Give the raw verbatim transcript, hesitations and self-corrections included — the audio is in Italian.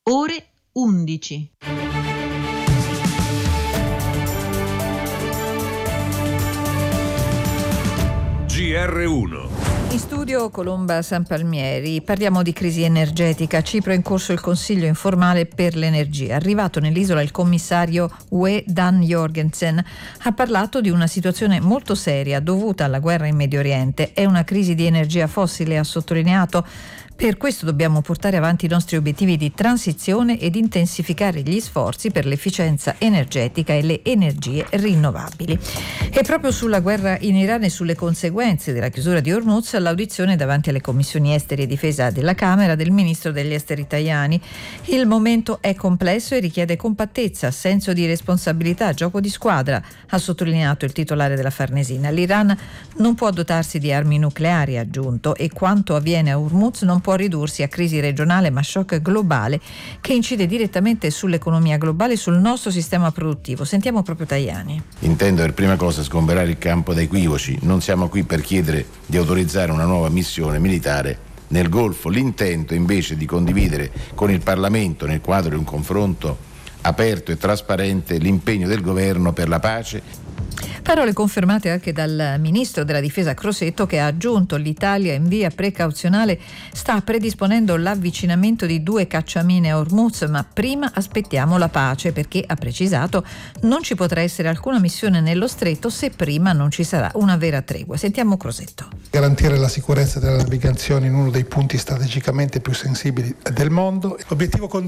Ore undici. G R uno. In studio Colomba Sanpalmieri, parliamo di crisi energetica. A Cipro è in corso il Consiglio informale per l'energia. Arrivato nell'isola il commissario U E Dan Jorgensen ha parlato di una situazione molto seria dovuta alla guerra in Medio Oriente. È una crisi di energia fossile, ha sottolineato. Per questo dobbiamo portare avanti i nostri obiettivi di transizione ed intensificare gli sforzi per l'efficienza energetica e le energie rinnovabili. E proprio sulla guerra in Iran e sulle conseguenze della chiusura di Hormuz, l'audizione davanti alle commissioni esteri e difesa della Camera del ministro degli esteri Tajani. Il momento è complesso e richiede compattezza, senso di responsabilità, gioco di squadra, ha sottolineato il titolare della Farnesina. L'Iran non può dotarsi di armi nucleari, ha aggiunto, e quanto avviene a Hormuz non può ridursi a crisi regionale ma shock globale che incide direttamente sull'economia globale e sul nostro sistema produttivo. Sentiamo proprio Tajani. Intendo per prima cosa sgomberare il campo da equivoci. Non siamo qui per chiedere di autorizzare una nuova missione militare nel Golfo. L'intento invece di condividere con il Parlamento, nel quadro di un confronto aperto e trasparente, l'impegno del governo per la pace. Parole confermate anche dal ministro della difesa Crosetto, che ha aggiunto: l'Italia in via precauzionale sta predisponendo l'avvicinamento di due cacciamine a Hormuz, ma prima aspettiamo la pace, perché, ha precisato, non ci potrà essere alcuna missione nello stretto se prima non ci sarà una vera tregua. Sentiamo Crosetto. Garantire la sicurezza della navigazione in uno dei punti strategicamente più sensibili del mondo. L'obiettivo condiviso